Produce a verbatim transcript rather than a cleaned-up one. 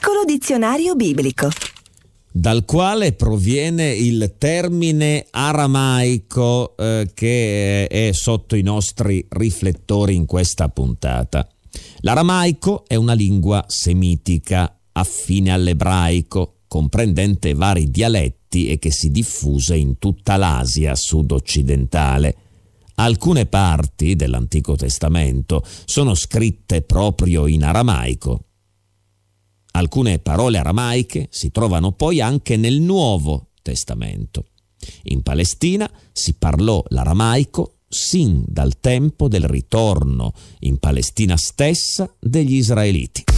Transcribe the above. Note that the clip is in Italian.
Piccolo dizionario biblico. Dal quale proviene il termine aramaico eh, che è sotto i nostri riflettori in questa puntata. L'aramaico è una lingua semitica affine all'ebraico, comprendente vari dialetti e che si diffuse in tutta l'Asia sud-occidentale. Alcune parti dell'Antico Testamento sono scritte proprio in aramaico. Alcune parole aramaiche si trovano poi anche nel Nuovo Testamento. In Palestina si parlò l'aramaico sin dal tempo del ritorno in Palestina stessa degli israeliti.